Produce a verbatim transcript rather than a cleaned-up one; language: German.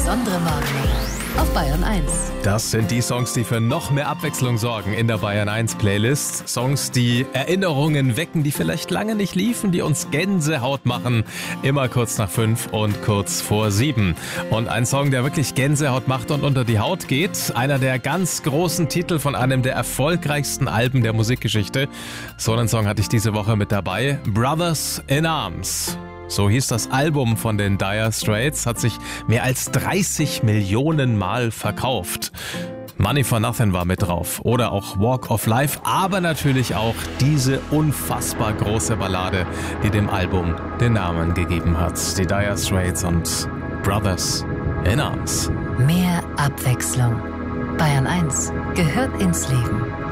besondere Morgen auf Bayern eins. Das sind die Songs, die für noch mehr Abwechslung sorgen in der Bayern eins Playlist. Songs, die Erinnerungen wecken, die vielleicht lange nicht liefen, die uns Gänsehaut machen. Immer kurz nach fünf und kurz vor sieben. Und ein Song, der wirklich Gänsehaut macht und unter die Haut geht. Einer der ganz großen Titel von einem der erfolgreichsten Alben der Musikgeschichte. So einen Song hatte ich diese Woche mit dabei. Brothers in Arms. So hieß das Album von den Dire Straits, hat sich mehr als dreißig Millionen Mal verkauft. Money for Nothing war mit drauf oder auch Walk of Life, aber natürlich auch diese unfassbar große Ballade, die dem Album den Namen gegeben hat. Die Dire Straits und Brothers in Arms. Mehr Abwechslung. Bayern eins gehört ins Leben.